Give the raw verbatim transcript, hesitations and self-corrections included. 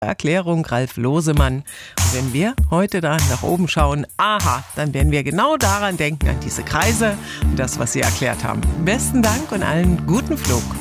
Erklärung Ralf Losemann. Und wenn wir heute da nach oben schauen, aha, dann werden wir genau daran denken, an diese Kreise und das, was Sie erklärt haben. Besten Dank und allen guten Flug.